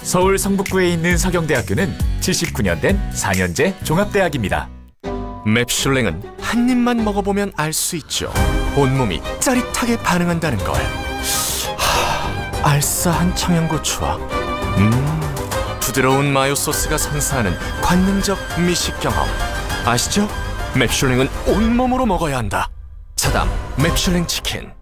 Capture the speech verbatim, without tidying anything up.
서울 성북구에 있는 서경대학교는 칠십구 년 된 사 년제 종합대학입니다. 맵슐랭은 한 입만 먹어보면 알 수 있죠. 온몸이 짜릿하게 반응한다는 걸. 하, 알싸한 청양고추와 음, 부드러운 마요 소스가 선사하는 관능적 미식 경험. 아시죠? 맵슐랭은 온몸으로 먹어야 한다. 차담 맵슐랭 치킨.